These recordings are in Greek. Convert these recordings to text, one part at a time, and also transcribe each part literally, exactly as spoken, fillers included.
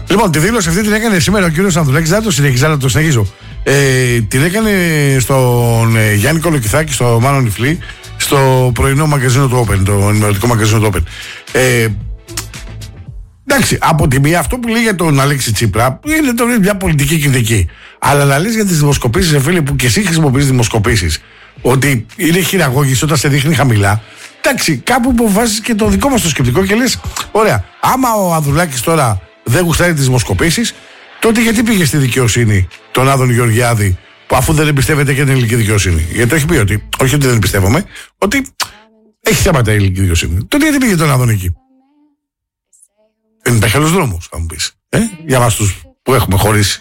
Λοιπόν, τη δήλωση αυτή την έκανε σήμερα ο κύριος Ανδρουλάκης, δεν το συνεχίζω, αλλά το συνεχίζω. Ε, την έκανε στον ε, Γιάννη Κολοκυθάκη, στο Μάνο Ιφλή, στο πρωινό μαγκαζίνο του Open, το ενημερωτικό μαγκαζίνο του Open. Ε, εντάξει, από τη μία αυτό που λέει για τον Αλέξη Τσίπρα είναι το μια πολιτική κριτική. Αλλά να λες για τις δημοσκοπήσεις, φίλοι, που και εσύ χρησιμοποιείς δημοσκοπήσεις, ότι είναι χειραγώγηση όταν σε δείχνει χαμηλά. Εντάξει, κάπου υποβάζεις και το δικό μας το σκεπτικό και λες, ωραία, άμα ο Ανδρουλάκης τώρα δεν γουστάρει τις δημοσκοπήσεις, τότε γιατί πήγε στη δικαιοσύνη τον Άδων Γεωργιάδη, που αφού δεν εμπιστεύεται και την ελληνική δικαιοσύνη? Γιατί το έχει πει ότι, όχι ότι δεν εμπιστεύομαι, ότι έχει θέματα η ελληνική δικαιοσύνη. Τότε γιατί πήγε τον Άδων εκεί? Δεν υπάρχει άλλος δρόμος, θα μου πεις. Ε? Για μας τους που έχουμε χωρίσει.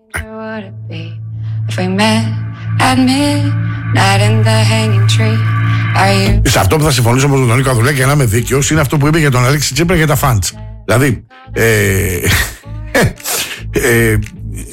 Σε αυτό που θα συμφωνήσω με τον Νίκο Ανδρουλάκη, για να είμαι δίκαιος, είναι αυτό που είπε για τον Αλέξη Τσίπρα για τα φαντς. Δηλαδή, ε, ε, ε,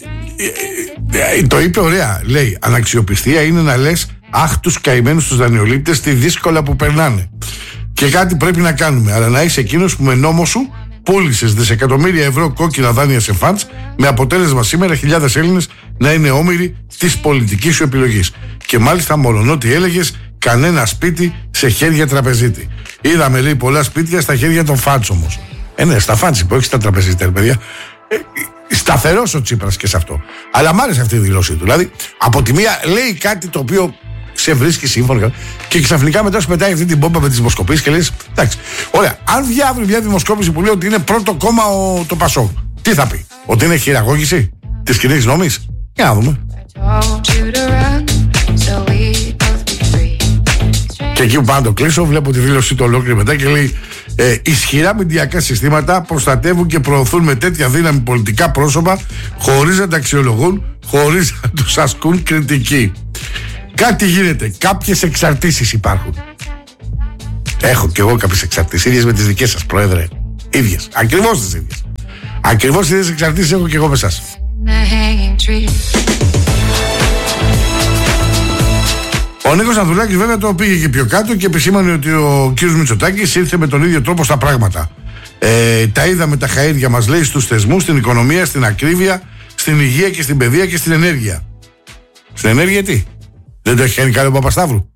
το είπε ωραία. Λέει, αναξιοπιστία είναι να λες αχ τους καημένους τους δανειολήπτες, τι δύσκολα που περνάνε. Και κάτι πρέπει να κάνουμε, αλλά να είσαι εκείνος που με νόμο σου πούλησες δισεκατομμύρια ευρώ κόκκινα δάνεια σε φαντς, με αποτέλεσμα σήμερα χιλιάδες Έλληνες να είναι όμοιροι της πολιτικής σου επιλογής. Και μάλιστα μολονότι έλεγες κανένα σπίτι σε χέρια τραπεζίτη. Είδαμε, λέει, πολλά σπίτια στα χέρια των φαντς όμως. Ε, ναι, στα φαντς που όχι στα τραπεζίτη, παιδιά. Ε, σταθερός ο Τσίπρας και σε αυτό. Αλλά μ' άρεσε αυτή η δηλώσή του. Δηλαδή, από τη μία λέει κάτι το οποίο σε βρίσκει σύμφωνο και ξαφνικά μετά σου πετάει αυτή την μπόμπα με τις δημοσκοπήσεις και λες, εντάξει, ωραία, αν βγει αύριο μια δημοσκόπηση που λέει ότι είναι πρώτο κόμμα ο, το Πασόκ, τι θα πει? Ότι είναι χειραγώγηση της κοινής νόμης? Για να δούμε. Και εκεί που πάω να το κλείσω, βλέπω τη δήλωσή του ολόκληρη μετά και λέει, ε, ισχυρά μηντιακά συστήματα προστατεύουν και προωθούν με τέτοια δύναμη πολιτικά πρόσωπα χωρίς να τα αξιολογούν, χωρίς να τους ασκούν κριτική. Κάτι γίνεται, κάποιες εξαρτήσεις υπάρχουν. Έχω κι εγώ κάποιες εξαρτήσεις, ίδιες με τις δικές σας, Πρόεδρε. Ίδιες, ακριβώς τις ίδιες. Ακριβώς τις ίδιες εξαρτήσεις έχω κι εγώ με εσάς. Ο Νίκος Ανδρουλάκης βέβαια το πήγε και πιο κάτω και επισήμανε ότι ο κύριος Μητσοτάκης ήρθε με τον ίδιο τρόπο στα πράγματα. Ε, τα είδαμε τα χαΐρια μας, λέει, στους θεσμούς, στην οικονομία, στην ακρίβεια, στην υγεία και στην παιδεία και στην ενέργεια. Στην ενέργεια τι? Δεν το έχει κάνει καλό ο Παπασταύρου?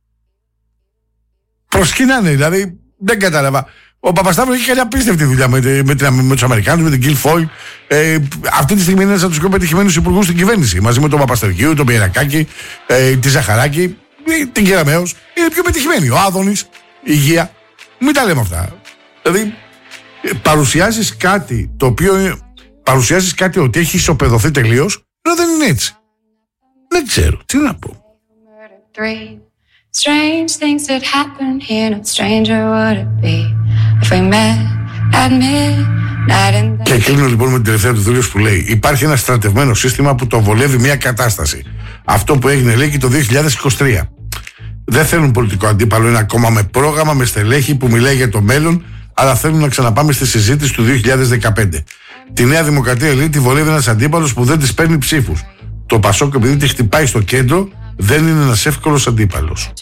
Προσκυνάνε, δηλαδή δεν κατάλαβα. Ο Παπασταύρου έχει κάνει απίστευτη δουλειά με, με, με, με τους Αμερικάνους, με την Guilfoyle. Ε, αυτή τη στιγμή είναι ένας από τους πιο πετυχημένους υπουργούς στην κυβέρνηση. Μαζί με τον Παπαστερκίου, τον Πιερακάκη, ε, τη Ζαχαράκη, την Κεραμέως. Είναι πιο πετυχημένοι. Ο Άδωνης, υγεία. Μην τα λέμε αυτά. Δηλαδή, παρουσιάζεις κάτι το οποίο. Παρουσιάζεις κάτι ότι έχει ισοπεδωθεί τελείως, ενώ δεν είναι έτσι. Δεν ξέρω, τι να πω. Strange things that happen here, no stranger would it be if we met at midnight in the... Και κλείνω λοιπόν με την τελευταία του δήλωση που λέει: υπάρχει ένα στρατευμένο σύστημα που το βολεύει μια κατάσταση. Αυτό που έγινε, λέει, και το δύο χιλιάδες είκοσι τρία. Δεν θέλουν πολιτικό αντίπαλο, ένα κόμμα με πρόγραμμα, με στελέχη που μιλάει για το μέλλον, αλλά θέλουν να ξαναπάμε στη συζήτηση του δύο χιλιάδες δεκαπέντε. Τη Νέα Δημοκρατία, λέει, τη βολεύει ένας αντίπαλος που δεν της παίρνει ψήφους. Το Πασόκ, επειδή τη χτυπάει στο κέντρο, δεν είναι ένας εύκολος αντίπαλος.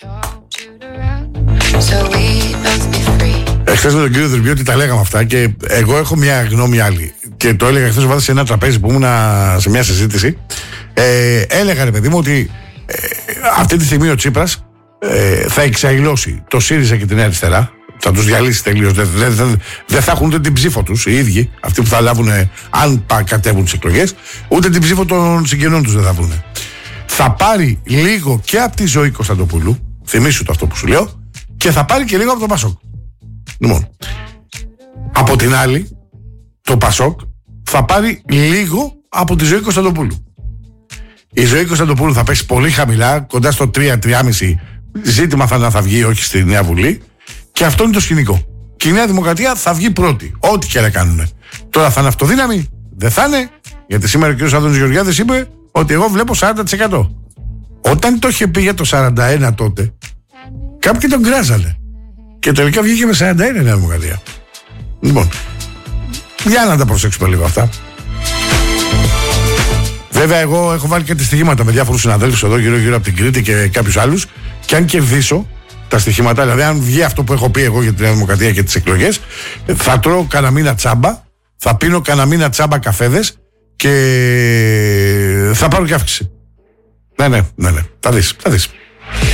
Εχθές με τον κύριο Δρυμπιώτη τα λέγαμε αυτά και εγώ έχω μια γνώμη άλλη. Και το έλεγα χθες βάζα σε ένα τραπέζι που ήμουν σε μια συζήτηση. Ε, έλεγα, ρε παιδί μου, ότι ε, αυτή τη στιγμή ο Τσίπρας ε, θα εξαϊλώσει το ΣΥΡΙΖΑ και τη Νέα Αριστερά. Θα τους διαλύσει τελείως. Δεν δε, δε, δε θα έχουν ούτε την ψήφο τους οι ίδιοι, αυτοί που θα λάβουν, αν κατέβουν τις εκλογές, ούτε την ψήφο των συγγενών τους δεν θα βρουν. Θα πάρει λίγο και από τη Ζωή Κωνσταντοπούλου, θυμίσου το αυτό που σου λέω, και θα πάρει και λίγο από το Πασόκ. Λοιπόν, από την άλλη, το Πασόκ θα πάρει λίγο από τη Ζωή Κωνσταντοπούλου. Η Ζωή Κωνσταντοπούλου θα πέσει πολύ χαμηλά, κοντά στο τρία με τρία κόμμα πέντε. Ζήτημα θα να θα βγει, όχι στη Νέα Βουλή. Και αυτό είναι το σκηνικό. Και η Νέα Δημοκρατία θα βγει πρώτη, ό,τι και να κάνουν. Τώρα θα είναι αυτοδύναμη, δεν θα είναι, γιατί σήμερα ο κ. Άδωνης Γεωργιάδης είπε ότι εγώ βλέπω σαράντα τοις εκατό. Όταν το είχε πει για το σαράντα ένα τοις εκατό τότε, κάποιοι τον κράζανε. Και τελικά βγήκε με σαράντα ένα η Νέα Δημοκρατία. Λοιπόν, για να τα προσέξουμε λίγο αυτά. Βέβαια, εγώ έχω βάλει κάτι στοιχήματα με διάφορους συναδέλφους εδώ γύρω-γύρω από την Κρήτη και κάποιους άλλους. Και αν κερδίσω τα στοιχήματα, δηλαδή αν βγει αυτό που έχω πει εγώ για τη Νέα Δημοκρατία και τις εκλογές, θα τρώω κανένα μήνα τσάμπα θα πίνω κανένα μήνα τσάμπα καφέδες και θα πάρω και αύξηση. Ναι, ναι, ναι, ναι. Θα δεις, θα δεις.